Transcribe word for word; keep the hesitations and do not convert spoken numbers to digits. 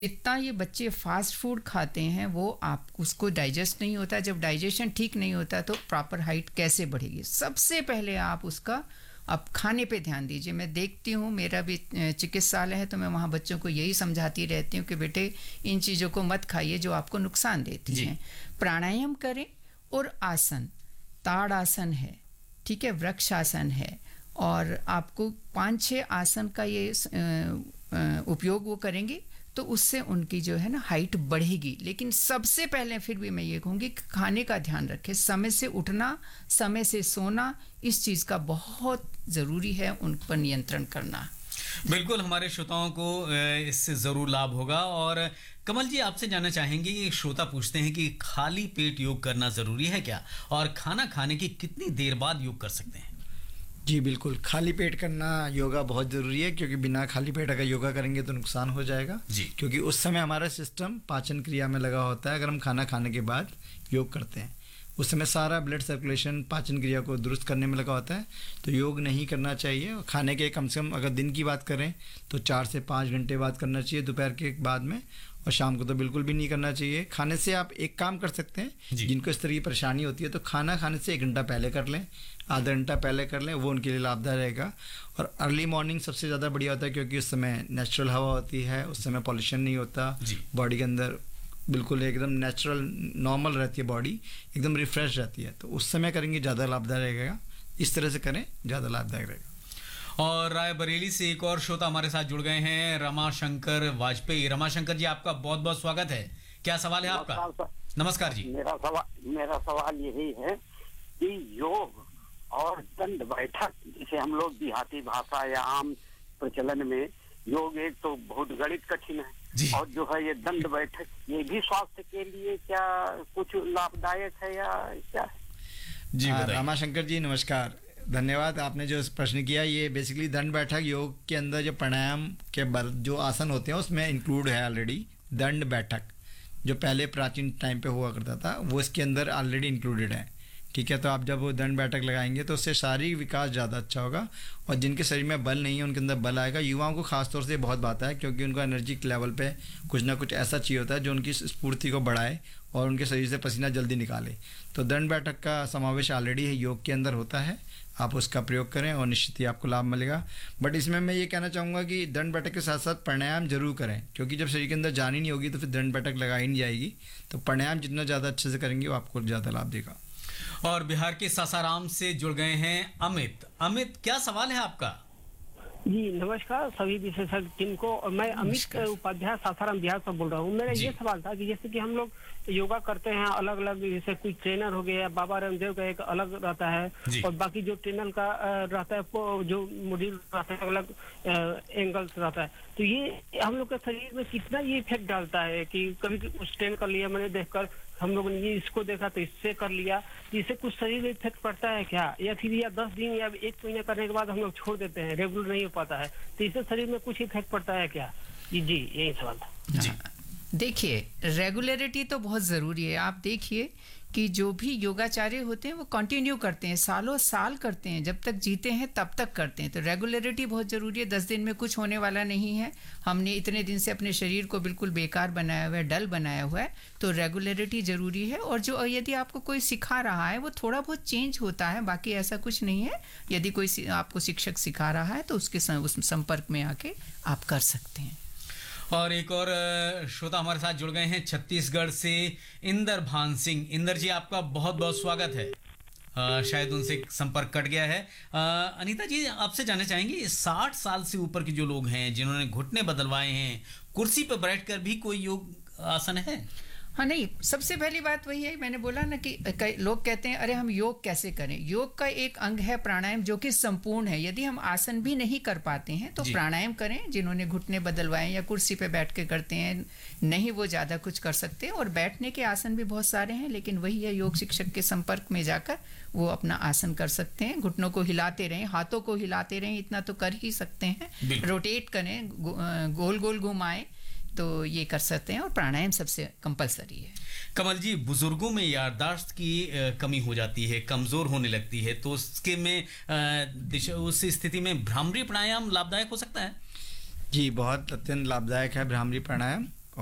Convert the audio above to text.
इतना ये बच्चे फास्ट फूड खाते हैं वो आप उसको डाइजेस्ट नहीं होता। जब डाइजेशन ठीक नहीं होता तो प्रॉपर हाइट कैसे बढ़ेगी? सबसे पहले आप उसका आप खाने पे ध्यान दीजिए। मैं देखती हूँ, मेरा भी चिकित्सालय है तो मैं वहाँ बच्चों को यही समझाती रहती हूँ कि बेटे इन चीज़ों को मत खाइए जो आपको नुकसान देती हैं। प्राणायाम करें और आसन, ताड़ आसन है, ठीक है, वृक्ष आसन है, और आपको पाँच छः आसन का ये उपयोग वो करेंगे तो उससे उनकी जो है ना हाइट बढ़ेगी। लेकिन सबसे पहले फिर भी मैं ये कहूँगी कि खाने का ध्यान रखें, समय से उठना, समय से सोना, इस चीज़ का बहुत ज़रूरी है उन पर नियंत्रण करना। बिल्कुल, हमारे श्रोताओं को इससे ज़रूर लाभ होगा। और कमल जी, आपसे जानना चाहेंगे, ये श्रोता पूछते हैं कि खाली पेट योग करना ज़रूरी है क्या, और खाना खाने की कितनी देर बाद योग कर सकते हैं? जी बिल्कुल, खाली पेट करना योगा बहुत ज़रूरी है, क्योंकि बिना खाली पेट अगर योगा करेंगे तो नुकसान हो जाएगा जी। क्योंकि उस समय हमारा सिस्टम पाचन क्रिया में लगा होता है। अगर हम खाना खाने के बाद योग करते हैं उस समय सारा ब्लड सर्कुलेशन पाचन क्रिया को दुरुस्त करने में लगा होता है, तो योग नहीं करना चाहिए। और खाने के कम से कम अगर दिन की बात करें तो चार से पाँच घंटे बाद करना चाहिए, दोपहर के बाद में, और शाम को तो बिल्कुल भी नहीं करना चाहिए। खाने से आप एक काम कर सकते हैं, जिनको इस तरह की परेशानी होती है तो खाना खाने से एक घंटा पहले कर लें, आधा घंटा पहले कर लें, वो उनके लिए लाभदायक रहेगा। और अर्ली मॉर्निंग सबसे ज़्यादा बढ़िया होता है, क्योंकि उस समय नेचुरल हवा होती है, उस समय पॉल्यूशन नहीं होता, बॉडी के अंदर बिल्कुल एकदम नेचुरल नॉर्मल रहती है, बॉडी एकदम रिफ्रेश रहती है, तो उस समय करेंगे ज़्यादा लाभदायक रहेगा। इस तरह से करें, ज़्यादा लाभदायक रहेगा। और रायबरेली से एक और श्रोता हमारे साथ जुड़ गए हैं, रमाशंकर वाजपेयी। रमाशंकर जी, आपका बहुत बहुत स्वागत है। क्या सवाल है आपका? नमस्कार जी। मेरा सवाल मेरा सवाल यही है कि योग और दंड बैठक, जिसे हम लोग देहाती भाषा या आम प्रचलन में, योग एक तो बहुत गणित कठिन है, और जो है ये दंड बैठक, ये भी स्वास्थ्य के लिए क्या कुछ लाभदायक है या क्या? जी रमाशंकर जी नमस्कार, धन्यवाद आपने जो प्रश्न किया। ये बेसिकली दंड बैठक योग के अंदर जो प्राणायाम के बल जो आसन होते हैं उसमें इंक्लूड है ऑलरेडी। दंड बैठक जो पहले प्राचीन टाइम पे हुआ करता था वो इसके अंदर ऑलरेडी इंक्लूडेड है, ठीक है। तो आप जब वो दंड बैठक लगाएंगे तो उससे शारीरिक विकास ज़्यादा अच्छा होगा, और जिनके शरीर में बल नहीं है उनके अंदर बल आएगा। युवाओं को खासतौर से बहुत बात है, क्योंकि उनका एनर्जी लेवल पे कुछ ना कुछ ऐसा चाहिए होता है जो उनकी स्फूर्ति को बढ़ाए और उनके शरीर से पसीना जल्दी निकाले। तो दंड बैठक का समावेश ऑलरेडी है योग के अंदर होता है, आप उसका प्रयोग करें और निश्चित ही आपको लाभ मिलेगा। बट इसमें मैं ये कहना चाहूँगा कि दंड बैठक के साथ साथ प्राणायाम जरूर करें, क्योंकि जब शरीर के अंदर जान ही नहीं होगी तो फिर दंड बैठक लगाई नहीं जाएगी। तो प्राणायाम जितना ज़्यादा अच्छे से करेंगे वो आपको ज़्यादा लाभ देगा। और बिहार के सासाराम से जुड़ गए हैं अमित। अमित, क्या सवाल है आपका? जी नमस्कार सभी विशेषज्ञ टीम को। और मैं अमित उपाध्याय सासाराम बिहार से बोल रहा हूँ। मेरा ये सवाल था कि जैसे कि हम लोग योगा करते हैं अलग अलग, जैसे कोई ट्रेनर हो गया, बाबा रामदेव का एक अलग रहता है, और बाकी जो ट्रेनर का रहता है जो मॉड्यूल रहता है अलग एंगल्स रहता है, तो ये हम लोग के शरीर में कितना ये इफेक्ट डालता है कि कभी उस ट्रेन कर लिया मैंने देखकर, हम लोगों ने ये इसको देखा तो इससे कर लिया, इससे कुछ शरीर में इफेक्ट पड़ता है क्या, या फिर या दस दिन या एक महीने करने के बाद हम लोग छोड़ देते हैं, रेगुलर नहीं हो पाता है, तो इससे शरीर में कुछ इफेक्ट पड़ता है क्या? जी जी यही सवाल था जी। देखिए, रेगुलरिटी तो बहुत ज़रूरी है। आप देखिए कि जो भी योगाचार्य होते हैं वो कंटिन्यू करते हैं, सालों साल करते हैं, जब तक जीते हैं तब तक करते हैं। तो रेगुलरिटी बहुत ज़रूरी है। दस दिन में कुछ होने वाला नहीं है। हमने इतने दिन से अपने शरीर को बिल्कुल बेकार बनाया हुआ है, डल बनाया हुआ है, तो रेगुलरिटी ज़रूरी है। और जो यदि आपको कोई सिखा रहा है वो थोड़ा बहुत चेंज होता है, बाकी ऐसा कुछ नहीं है। यदि कोई आपको शिक्षक सिखा रहा है तो उसके उस संपर्क में आके आप कर सकते हैं। और एक और श्रोता हमारे साथ जुड़ गए हैं छत्तीसगढ़ से, इंदर भान सिंह। इंदर जी, आपका बहुत बहुत स्वागत है। आ, शायद उनसे संपर्क कट गया है। आ, अनीता जी, आपसे जानना चाहेंगे, साठ साल से ऊपर के जो लोग हैं जिन्होंने घुटने बदलवाए हैं, कुर्सी पर बैठकर भी कोई योग आसन है? हाँ, नहीं, सबसे पहली बात वही है, मैंने बोला ना कि कई लोग कहते हैं अरे हम योग कैसे करें। योग का एक अंग है प्राणायाम, जो कि संपूर्ण है। यदि हम आसन भी नहीं कर पाते हैं तो प्राणायाम करें। जिन्होंने घुटने बदलवाए या कुर्सी पे बैठ के करते हैं, नहीं वो ज़्यादा कुछ कर सकते। और बैठने के आसन भी बहुत सारे हैं, लेकिन वही है, योग शिक्षक के संपर्क में जाकर वो अपना आसन कर सकते हैं। घुटनों को हिलाते रहें, हाथों को हिलाते रहें, इतना तो कर ही सकते हैं। रोटेट करें, गोल गोल घुमाएं, तो ये कर सकते हैं। और प्राणायाम सबसे कंपलसरी है। कमल जी, बुजुर्गों में याददाश्त की कमी हो जाती है, कमजोर होने लगती है, तो उसके में दिशा उस स्थिति में भ्रामरी प्राणायाम लाभदायक हो सकता है? जी बहुत अत्यंत लाभदायक है भ्रामरी प्राणायाम।